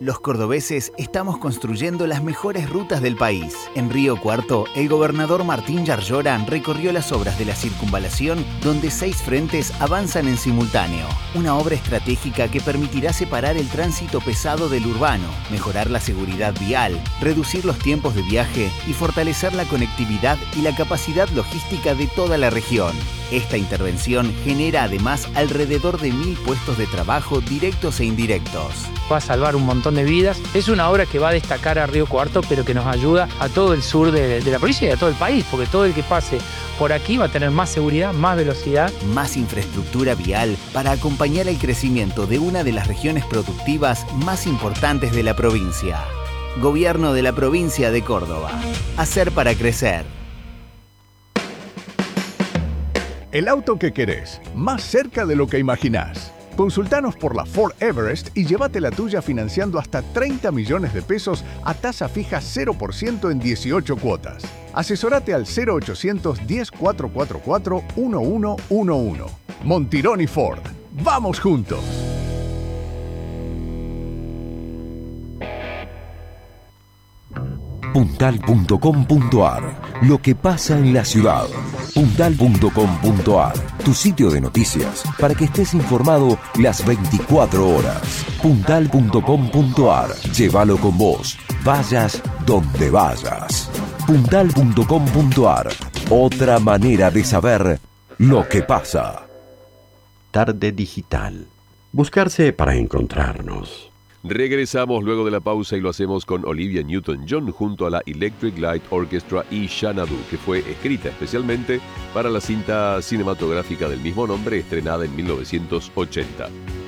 Los cordobeses estamos construyendo las mejores rutas del país. En Río Cuarto, el gobernador Martín Yarlora recorrió las obras de la circunvalación donde 6 frentes avanzan en simultáneo. Una obra estratégica que permitirá separar el tránsito pesado del urbano, mejorar la seguridad vial, reducir los tiempos de viaje y fortalecer la conectividad y la capacidad logística de toda la región. Esta intervención genera además alrededor de 1.000 puestos de trabajo directos e indirectos. Va a salvar un montón de vidas. Es una obra que va a destacar a Río Cuarto, pero que nos ayuda a todo el sur de la provincia y a todo el país, porque todo el que pase por aquí va a tener más seguridad, más velocidad. Más infraestructura vial para acompañar el crecimiento de una de las regiones productivas más importantes de la provincia. Gobierno de la provincia de Córdoba. Hacer para crecer. El auto que querés, más cerca de lo que imaginás. Consultanos por la Ford Everest y llévate la tuya financiando hasta 30 millones de pesos a tasa fija 0% en 18 cuotas. Asesorate al 0800 10 444 1111. Montironi Ford. ¡Vamos juntos! Puntal.com.ar. Lo que pasa en la ciudad. Puntal.com.ar. Tu sitio de noticias para que estés informado las 24 horas. Puntal.com.ar. Llévalo con vos. Vayas donde vayas. Puntal.com.ar. Otra manera de saber lo que pasa. Tarde digital. Buscarse para encontrarnos. Regresamos luego de la pausa y lo hacemos con Olivia Newton-John junto a la Electric Light Orchestra y Xanadu, que fue escrita especialmente para la cinta cinematográfica del mismo nombre estrenada en 1980.